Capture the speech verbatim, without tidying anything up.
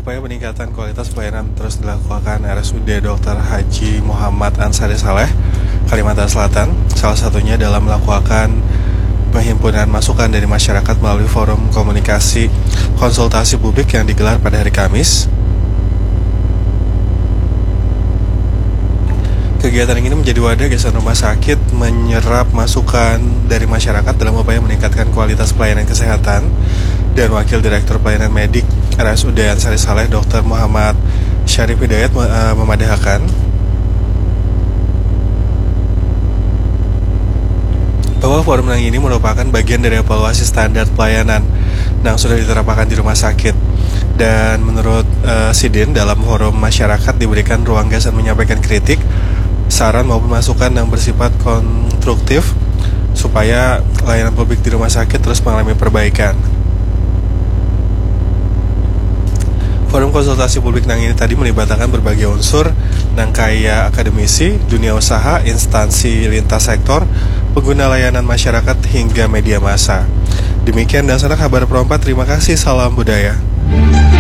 Upaya peningkatan kualitas pelayanan terus dilakukan R S U D Doktor Haji Muhammad Ansari Saleh, Kalimantan Selatan. Salah satunya dalam melakukan penghimpunan masukan dari masyarakat melalui forum komunikasi konsultasi publik yang digelar pada hari Kamis. Kegiatan ini menjadi wadah yayasan rumah sakit menyerap masukan dari masyarakat dalam upaya meningkatkan kualitas pelayanan kesehatan. Dan Wakil Direktur Pelayanan Medik R S U D Ansari Saleh, Doktor Muhammad Syarif Hidayat memadahkan bahwa forum ini merupakan bagian dari evaluasi standar pelayanan yang sudah diterapkan di rumah sakit. Dan menurut uh, Sidin, dalam forum masyarakat diberikan ruang gas dan menyampaikan kritik, saran maupun masukan yang bersifat konstruktif supaya layanan publik di rumah sakit terus mengalami perbaikan. Forum konsultasi publik nang ini tadi melibatkan berbagai unsur nang kaya akademisi, dunia usaha, instansi lintas sektor, pengguna layanan masyarakat hingga media massa. Demikian dan sana kabar perempat. Terima kasih, salam budaya.